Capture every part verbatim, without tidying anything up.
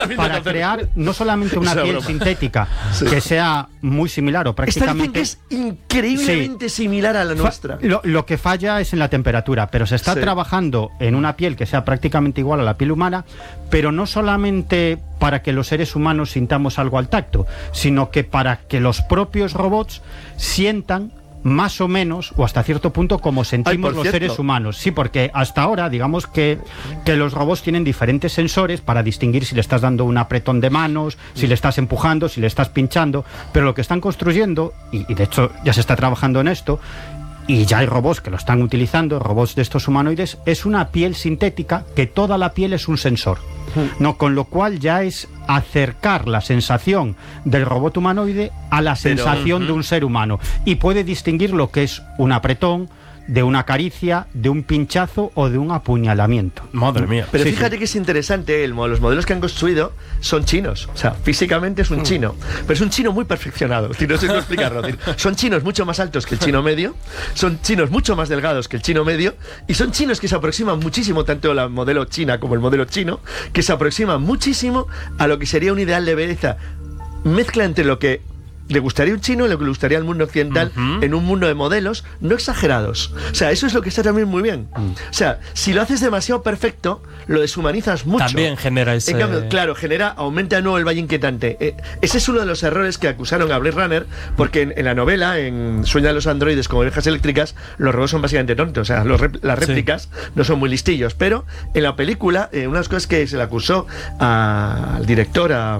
para crear no solamente una piel broma. sintética sí. que sea muy similar o prácticamente... Esta dicen que es increíblemente sí. similar a la nuestra. Lo, lo que falla es en la temperatura, pero se está sí. trabajando en una piel que sea prácticamente igual a la piel humana, pero no solamente para que los seres humanos sintamos algo al tacto, sino que para que los propios robots sientan más o menos, o hasta cierto punto, como sentimos Ay, los cierto. seres humanos. Sí, porque hasta ahora, digamos que, que los robots tienen diferentes sensores para distinguir si le estás dando un apretón de manos, si le estás empujando, si le estás pinchando, pero lo que están construyendo, y, y de hecho ya se está trabajando en esto, y ya hay robots que lo están utilizando, robots de estos humanoides, es una piel sintética que toda la piel es un sensor. No, con lo cual ya es acercar la sensación del robot humanoide a la sensación Pero, uh-huh. de un ser humano, y puede distinguir lo que es un apretón de una caricia, de un pinchazo o de un apuñalamiento. Madre mía. Pero sí, fíjate sí. que es interesante, el, los modelos que han construido son chinos. O sea, físicamente es un chino, pero es un chino muy perfeccionado. No sé cómo explicarlo. Son chinos mucho más altos que el chino medio, son chinos mucho más delgados que el chino medio, y son chinos que se aproximan muchísimo, tanto la modelo china como el modelo chino, que se aproximan muchísimo a lo que sería un ideal de belleza. Mezcla entre lo que le gustaría un chino y lo que le gustaría al mundo occidental, uh-huh. en un mundo de modelos no exagerados. O sea, eso es lo que está también muy bien. Uh-huh. O sea, si lo haces demasiado perfecto, lo deshumanizas mucho. También genera ese... En cambio, claro, genera, aumenta de nuevo el valle inquietante. Eh, ese es uno de los errores que acusaron a Blade Runner, porque en, en la novela, en Sueña de los androides como ovejas eléctricas, los robots son básicamente tontos. O sea, los rep- las réplicas sí. no son muy listillos. Pero en la película, eh, una de las cosas que se le acusó a, al director, a... a,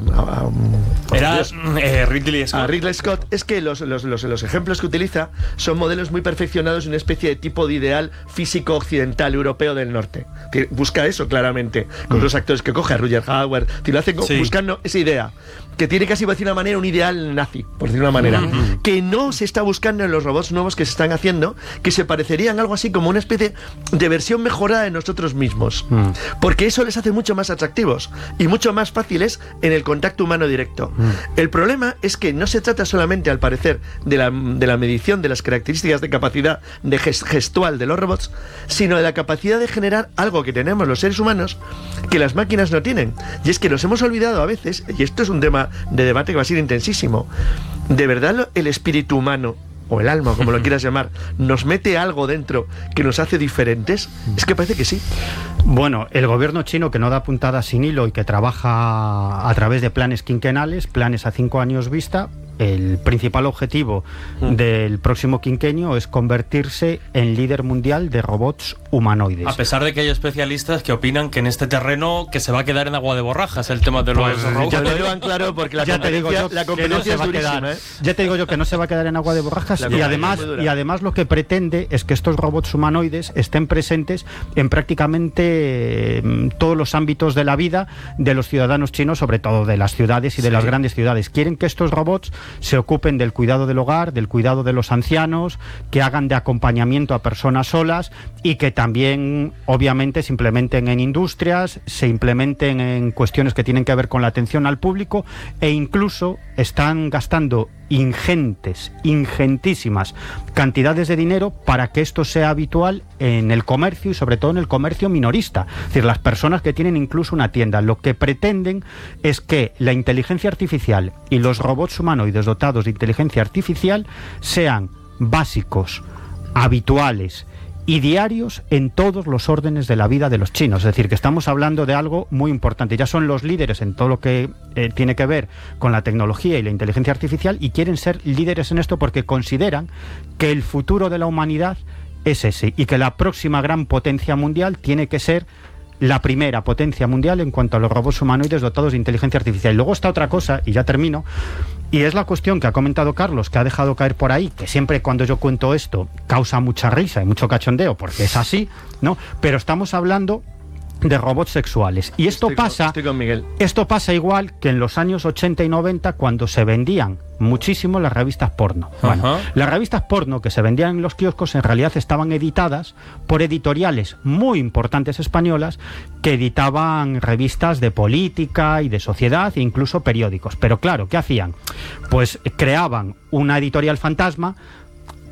a Era eh, Ridley Scott. A Ridley Scott, es que los, los, los, los ejemplos que utiliza son modelos muy perfeccionados, una especie de tipo de ideal físico occidental europeo del norte. Que busca eso claramente, con mm. los actores que coge, a Roger Howard, que lo hacen sí. buscando esa idea, que tiene casi, por decir una manera, un ideal nazi, por decir una manera, mm. que no se está buscando en los robots nuevos que se están haciendo, que se parecerían algo así como una especie de versión mejorada de nosotros mismos, mm. porque eso les hace mucho más atractivos y mucho más fáciles en el contacto humano directo. Mm. El problema es que no se trata solamente, al parecer, de la, de la medición de las características de capacidad de gest- gestual de los robots, sino de la capacidad de generar algo que tenemos los seres humanos que las máquinas no tienen. Y es que nos hemos olvidado a veces, y esto es un tema de debate que va a ser intensísimo, ¿de verdad el espíritu humano, o el alma, como lo quieras llamar, nos mete algo dentro que nos hace diferentes? Es que parece que sí. Bueno, el gobierno chino, que no da puntada sin hilo y que trabaja a través de planes quinquenales, planes a cinco años vista, el principal objetivo mm. del próximo quinquenio es convertirse en líder mundial de robots humanoides. A pesar de que hay especialistas que opinan que en este terreno que se va a quedar en agua de borrajas el tema de los pues, robots. Ya te lo digan claro, porque la ya competencia, te digo yo la competencia no es durísima, quedar, ¿eh? Ya te digo yo que no se va a quedar en agua de borrajas, y además, y además lo que pretende es que estos robots humanoides estén presentes en prácticamente eh, todos los ámbitos de la vida de los ciudadanos chinos, sobre todo de las ciudades y de sí. las grandes ciudades. Quieren que estos robots se ocupen del cuidado del hogar, del cuidado de los ancianos, que hagan de acompañamiento a personas solas, y que también, obviamente, se implementen en industrias, se implementen en cuestiones que tienen que ver con la atención al público, e incluso están gastando ingentes, ingentísimas cantidades de dinero para que esto sea habitual en el comercio, y sobre todo en el comercio minorista, es decir, las personas que tienen incluso una tienda. Lo que pretenden es que la inteligencia artificial y los robots humanoides dotados de inteligencia artificial sean básicos, habituales y diarios en todos los órdenes de la vida de los chinos. Es decir, que estamos hablando de algo muy importante. Ya son los líderes en todo lo que eh, tiene que ver con la tecnología y la inteligencia artificial, y quieren ser líderes en esto porque consideran que el futuro de la humanidad es ese, y que la próxima gran potencia mundial tiene que ser la primera potencia mundial en cuanto a los robots humanoides dotados de inteligencia artificial. Y luego está otra cosa, y ya termino, y es la cuestión que ha comentado Carlos, que ha dejado caer por ahí, que siempre cuando yo cuento esto causa mucha risa y mucho cachondeo, porque es así, ¿no? Pero estamos hablando de robots sexuales. Y esto estoy pasa, con, estoy con Miguel. Esto pasa igual que en los años ochenta y noventa, cuando se vendían muchísimo las revistas porno. Bueno, uh-huh. las revistas porno que se vendían en los kioscos en realidad estaban editadas por editoriales muy importantes españolas que editaban revistas de política y de sociedad e incluso periódicos. Pero claro, ¿qué hacían? Pues creaban una editorial fantasma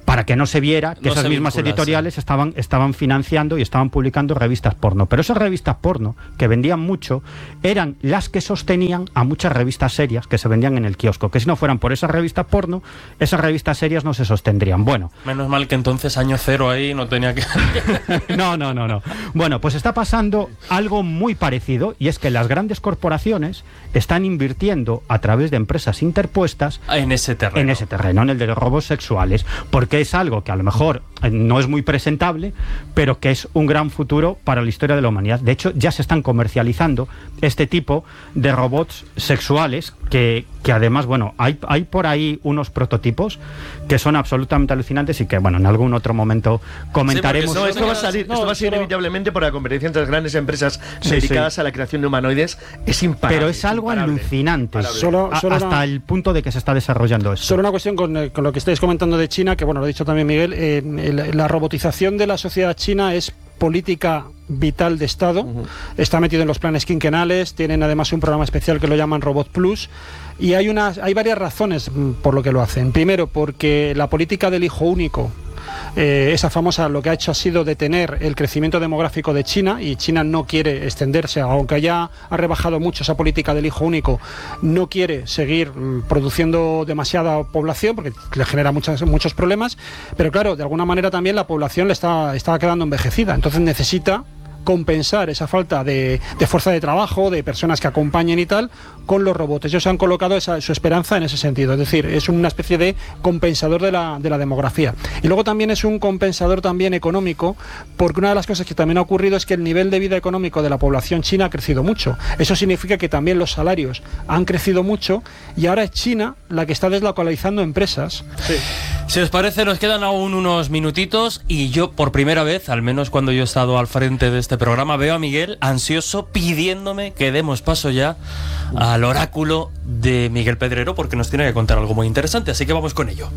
para que no se viera que no esas se mismas vinculase. editoriales estaban, estaban financiando y estaban publicando revistas porno. Pero esas revistas porno, que vendían mucho, eran las que sostenían a muchas revistas serias que se vendían en el kiosco, que si no fueran por esas revistas porno, esas revistas serias no se sostendrían. Bueno. Menos mal que entonces año cero ahí no tenía que... no, no, no, no. Bueno, pues está pasando algo muy parecido, y es que las grandes corporaciones están invirtiendo a través de empresas interpuestas en ese terreno. En ese terreno, en el de los robos sexuales, porque es algo que a lo mejor no es muy presentable, pero que es un gran futuro para la historia de la humanidad. De hecho, ya se están comercializando este tipo de robots sexuales que, que además, bueno, hay, hay por ahí unos prototipos que son absolutamente alucinantes y que, bueno, en algún otro momento comentaremos. Sí, no, esto va a salir, no, esto va a ser pero... inevitablemente por la competencia entre las grandes empresas sí, dedicadas sí. a la creación de humanoides. Es imparable. Pero es algo imparable, alucinante, imparable. Solo, solo a, hasta una... el punto de que se está desarrollando esto. Solo una cuestión con, eh, con lo que estáis comentando de China, que bueno, lo ha dicho también Miguel, eh, el, la robotización de la sociedad china es política vital de Estado, uh-huh. Está metido en los planes quinquenales, tienen además un programa especial que lo llaman Robot Plus, y hay, unas, hay varias razones por lo que lo hacen. Primero, porque la política del hijo único, Eh, esa famosa, lo que ha hecho ha sido detener el crecimiento demográfico de China, y China no quiere extenderse, aunque ya ha rebajado mucho esa política del hijo único, no quiere seguir mm, produciendo demasiada población porque le genera muchas, muchos problemas, pero claro, de alguna manera también la población le está, está quedando envejecida, entonces necesita compensar esa falta de, de fuerza de trabajo, de personas que acompañen y tal, con los robots. Ellos han colocado esa, su esperanza en ese sentido, es decir, es una especie de compensador de la, de la demografía. Y luego también es un compensador también económico, porque una de las cosas que también ha ocurrido es que el nivel de vida económico de la población china ha crecido mucho. Eso significa que también los salarios han crecido mucho, y ahora es China la que está deslocalizando empresas. Sí. Si os parece, nos quedan aún unos minutitos, y yo por primera vez, al menos cuando yo he estado al frente de este programa, veo a Miguel ansioso pidiéndome que demos paso ya al oráculo de Miguel Pedrero, porque nos tiene que contar algo muy interesante, así que vamos con ello.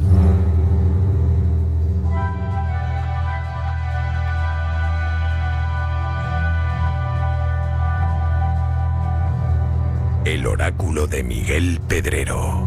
El oráculo de Miguel Pedrero.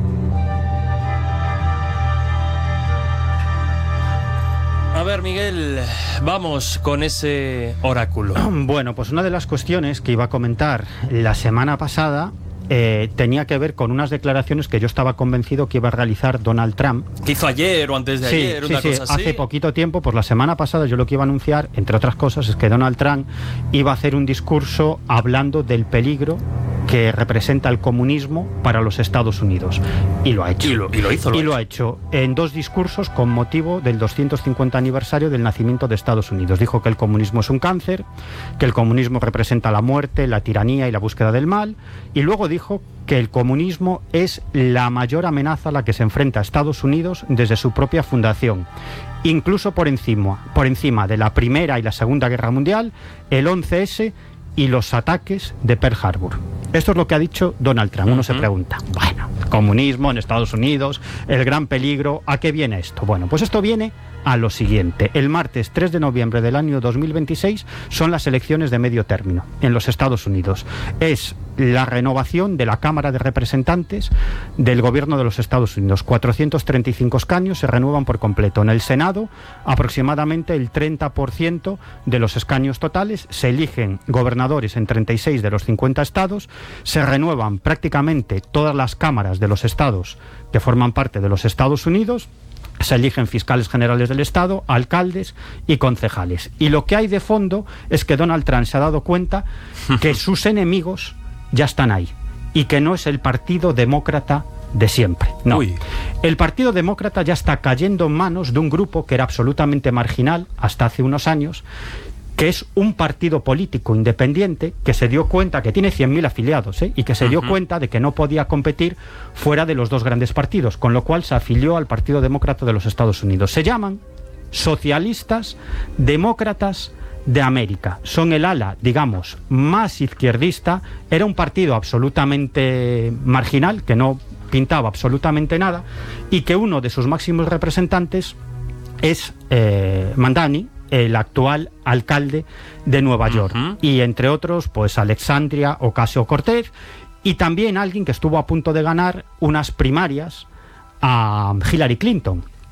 A ver, Miguel, vamos con ese oráculo. Bueno, pues una de las cuestiones que iba a comentar la semana pasada eh, tenía que ver con unas declaraciones que yo estaba convencido que iba a realizar Donald Trump. ¿Qué hizo ayer o antes de sí, ayer? Sí, una sí, cosa así. hace poquito tiempo, pues la semana pasada yo lo que iba a anunciar, entre otras cosas, es que Donald Trump iba a hacer un discurso hablando del peligro que representa el comunismo para los Estados Unidos. Y lo ha hecho. Y lo, y lo hizo. Lo y ha lo hecho. ha hecho en dos discursos con motivo del doscientos cincuenta aniversario del nacimiento de Estados Unidos. Dijo que el comunismo es un cáncer, que el comunismo representa la muerte, la tiranía y la búsqueda del mal, y luego dijo que el comunismo es la mayor amenaza a la que se enfrenta Estados Unidos desde su propia fundación, incluso por encima, por encima de la Primera y la Segunda Guerra Mundial, el once ese y los ataques de Pearl Harbor. Esto es lo que ha dicho Donald Trump. Uno uh-huh. se pregunta, bueno, comunismo en Estados Unidos, el gran peligro, ¿a qué viene esto? Bueno, pues esto viene a lo siguiente. El martes tres de noviembre del año dos mil veintiséis son las elecciones de medio término en los Estados Unidos. Es la renovación de la Cámara de Representantes del gobierno de los Estados Unidos. cuatrocientos treinta y cinco escaños se renuevan por completo. En el Senado, aproximadamente el treinta por ciento de los escaños totales. Se eligen gobernadores en treinta y seis de los cincuenta estados. Se renuevan prácticamente todas las cámaras de los estados que forman parte de los Estados Unidos. Se eligen fiscales generales del Estado, alcaldes y concejales. Y lo que hay de fondo es que Donald Trump se ha dado cuenta que sus enemigos ya están ahí y que no es el Partido Demócrata de siempre. No. Uy. El Partido Demócrata ya está cayendo en manos de un grupo que era absolutamente marginal hasta hace unos años, que es un partido político independiente que se dio cuenta que tiene cien mil afiliados ¿eh? y que se dio uh-huh. cuenta de que no podía competir fuera de los dos grandes partidos, con lo cual se afilió al Partido Demócrata de los Estados Unidos. Se llaman Socialistas Demócratas de América. Son el ala, digamos, más izquierdista. Era un partido absolutamente marginal, que no pintaba absolutamente nada, y que uno de sus máximos representantes es eh, Mamdani, el actual alcalde de Nueva York, uh-huh. y entre otros, pues Alexandria Ocasio-Cortez, y también alguien que estuvo a punto de ganar unas primarias a Hillary Clinton,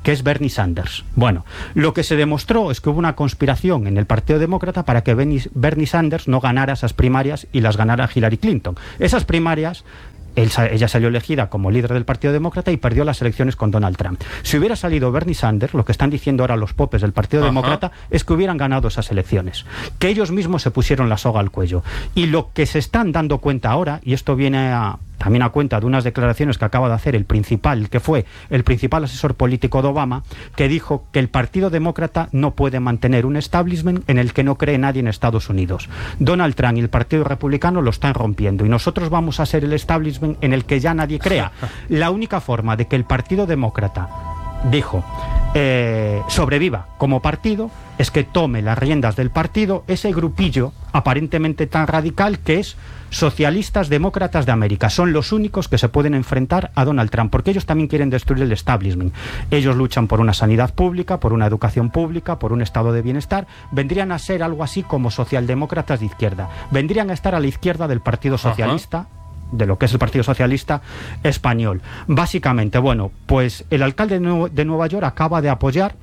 que es Bernie Sanders. Bueno, lo que se demostró es que hubo una conspiración en el Partido Demócrata para que Bernie, Bernie Sanders no ganara esas primarias y las ganara Hillary Clinton. Esas primarias, él, ella salió elegida como líder del Partido Demócrata y perdió las elecciones con Donald Trump. Si hubiera salido Bernie Sanders, lo que están diciendo ahora los popes del Partido Ajá. Demócrata es que hubieran ganado esas elecciones, que ellos mismos se pusieron la soga al cuello. Y lo que se están dando cuenta ahora, y esto viene a... también a cuenta de unas declaraciones que acaba de hacer el principal, que fue el principal asesor político de Obama, que dijo que el Partido Demócrata no puede mantener un establishment en el que no cree nadie en Estados Unidos. Donald Trump y el Partido Republicano lo están rompiendo y nosotros vamos a ser el establishment en el que ya nadie crea. La única forma de que el Partido Demócrata, dijo, eh, sobreviva como partido es que tome las riendas del partido ese grupillo aparentemente tan radical que es Socialistas Demócratas de América. Son los únicos que se pueden enfrentar a Donald Trump, porque ellos también quieren destruir el establishment. Ellos luchan por una sanidad pública, por una educación pública, por un estado de bienestar. Vendrían a ser algo así como socialdemócratas de izquierda. Vendrían a estar a la izquierda del Partido Socialista, Ajá. de lo que es el Partido Socialista Español. Básicamente, bueno, pues el alcalde de Nueva York acaba de apoyar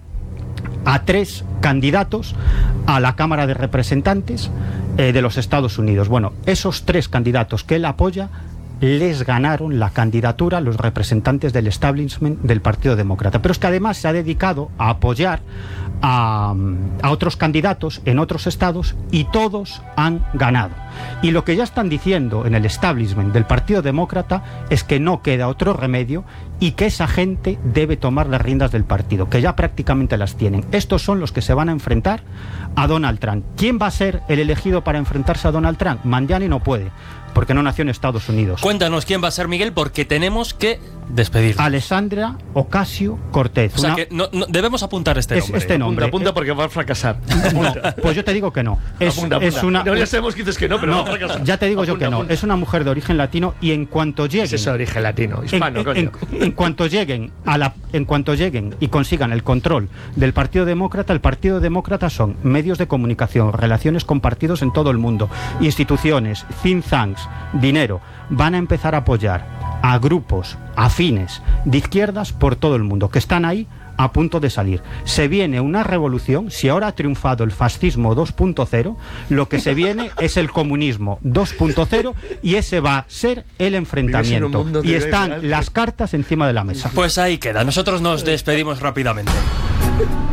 a tres candidatos a la Cámara de Representantes eh, de los Estados Unidos. Bueno, esos tres candidatos que él apoya les ganaron la candidatura a los representantes del establishment del Partido Demócrata. Pero es que además se ha dedicado a apoyar a, a otros candidatos en otros estados y todos han ganado. Y lo que ya están diciendo en el establishment del Partido Demócrata es que no queda otro remedio y que esa gente debe tomar las riendas del partido, que ya prácticamente las tienen. Estos son los que se van a enfrentar a Donald Trump. ¿Quién va a ser el elegido para enfrentarse a Donald Trump? Mandiani no puede, porque no nació en Estados Unidos. Cuéntanos quién va a ser, Miguel, porque tenemos que despedirnos. Alessandra Ocasio-Cortez. O sea que no, no, debemos apuntar este es, nombre. Este nombre. Apunta, apunta porque va a fracasar. No, pues yo te digo que no. Es, apunta, apunta. Es una, no, ya sabemos que dices que no, pero no, va a fracasar. Ya te digo apunta, yo que no. apunta. Es una mujer de origen latino y en cuanto lleguen... Es eso, origen latino, hispano, en, coño. En, en cuanto lleguen a la, en cuanto lleguen y consigan el control del Partido Demócrata, el Partido Demócrata son medios de comunicación, relaciones con partidos en todo el mundo, instituciones, think tanks, dinero. Van a empezar a apoyar a grupos afines de izquierdas por todo el mundo, que están ahí a punto de salir. Se viene una revolución. Si ahora ha triunfado el fascismo dos punto cero, lo que se viene es el comunismo dos punto cero y ese va a ser el enfrentamiento. Y están las cartas encima de la mesa. Pues ahí queda. Nosotros nos despedimos rápidamente.